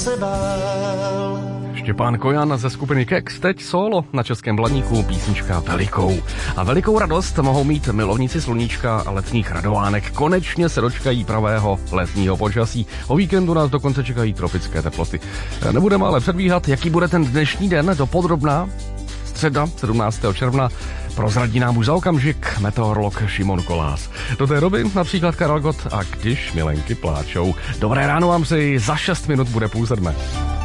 se bál. Štěpán Kojan ze skupiny Keks, teď solo na Českém Blaníku, písnička Velikou. A velikou radost mohou mít milovníci sluníčka a letních radovánek. Konečně se dočkají pravého letního počasí. O víkendu nás dokonce čekají tropické teploty. Nebudeme ale předbíhat, jaký bude ten dnešní den dopodrobná. Středa 17. června prozradí nám už za okamžik meteorolog Šimon Kolás. Do té doby například Karel Gott a Když milenky pláčou. Dobré ráno vám přeji, za 6 minut bude 6:30.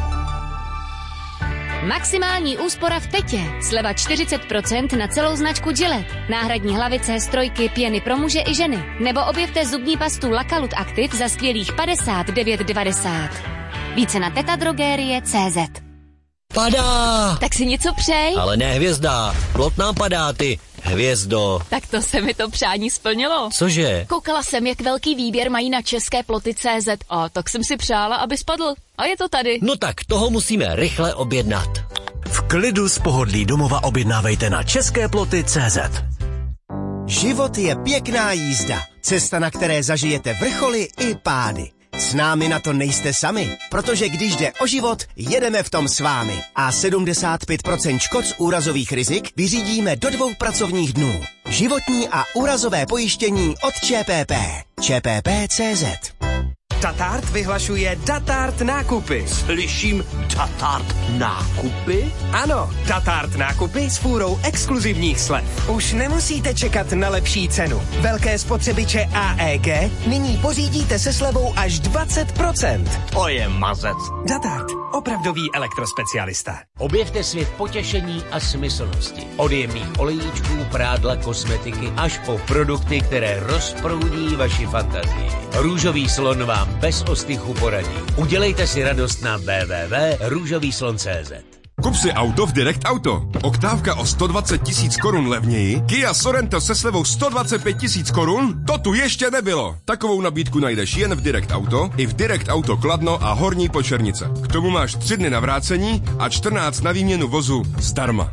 Maximální úspora v Tetě. Sleva 40% na celou značku Gillette. Náhradní hlavice, strojky, pěny pro muže i ženy. Nebo objevte zubní pastu Lakalut Active za skvělých 59,90. Více na tetadrogerie.cz. Padá! Tak si něco přej. Ale ne hvězda, plot nám padá, ty hvězdo. Tak to se mi to přání splnilo. Cože? Koukala jsem, jak velký výběr mají na české ploty.cz a tak jsem si přála, aby spadl. A je to tady. No tak toho musíme rychle objednat. V klidu z pohodlí domova objednávejte na česképloty.cz. Život je pěkná jízda. Cesta, na které zažijete vrcholy i pády. S námi na to nejste sami, protože když jde o život, jedeme v tom s vámi. A 75% škod z úrazových rizik vyřídíme do 2 pracovních dnů. Životní a úrazové pojištění od ČPP. ČPP.cz. Tatart vyhlašuje Tatart nákupy. Slyším Tatart nákupy? Ano, Tatart nákupy s fůrou exkluzivních slev. Už nemusíte čekat na lepší cenu. Velké spotřebiče AEG nyní pořídíte se slevou až 20%. To je mazec. Tatart, opravdový elektrospecialista. Objevte svět potěšení a smyslnosti. Od jemných olejíčků, prádla, kosmetiky až po produkty, které rozproudí vaši fantazii. Růžový slon vám bez ostychu poradí. Udělejte si radost na www.růžovýslon.cz. Kup si auto v Direct Auto. Oktávka o 120 000 korun levněji, Kia Sorento se slevou 125 000 korun, to tu ještě nebylo. Takovou nabídku najdeš jen v Direct Auto, i v Direct Auto Kladno a Horní Počernice. K tomu máš 3 dny na vrácení a 14 na výměnu vozu zdarma.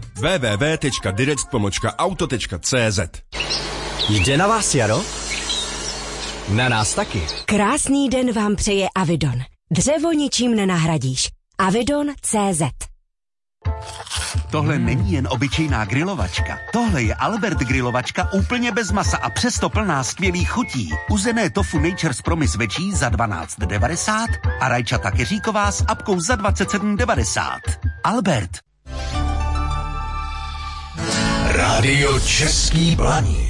www.direct-auto.cz. Jde na vás jaro? Na nás taky. Krásný den vám přeje Avidon. Dřevo ničím nenahradíš. Avidon.cz. Tohle není jen obyčejná grilovačka. Tohle je Albert grilovačka úplně bez masa a přesto plná skvělých chutí. Uzené tofu Nature's Promise večí za 12,90 a rajčata keříková s apkou za 27,90. Albert. Rádio Český Blaník.